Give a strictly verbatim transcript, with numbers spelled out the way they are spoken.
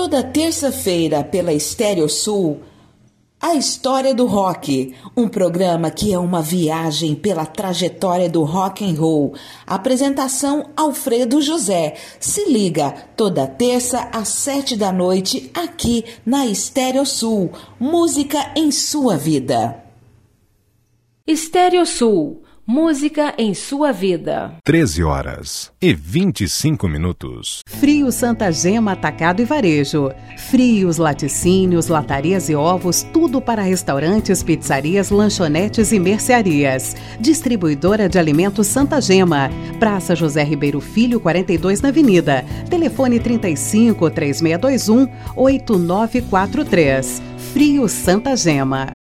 Toda terça-feira pela Estéreo Sul, A História do Rock, um programa que é uma viagem pela trajetória do rock and roll. Apresentação Alfredo José. Se liga, toda terça às sete da noite, aqui na Estéreo Sul. Música em sua vida. Estéreo Sul. Música em sua vida. treze horas e vinte e cinco minutos. Frios Santa Gema Atacado e Varejo. Frios, laticínios, latarias e ovos, tudo para restaurantes, pizzarias, lanchonetes e mercearias. Distribuidora de alimentos Santa Gema. Praça José Ribeiro Filho, quarenta e dois na Avenida. Telefone trinta e cinco, três seis dois um, oito nove quatro três. Frios Santa Gema.